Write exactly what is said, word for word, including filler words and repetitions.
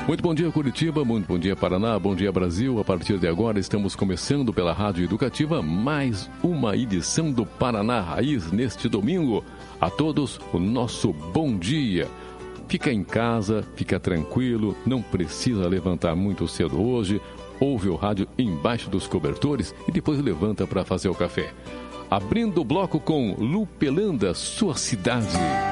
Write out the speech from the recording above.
Muito bom dia, Curitiba, muito bom dia, Paraná, bom dia, Brasil. A partir de agora estamos começando pela Rádio Educativa mais uma edição do Paraná Raiz neste domingo. A todos, o nosso bom dia. Fica em casa, fica tranquilo, não precisa levantar muito cedo hoje. Ouve o rádio embaixo dos cobertores e depois levanta para fazer o café. Abrindo o bloco com Lupelândia, sua cidade.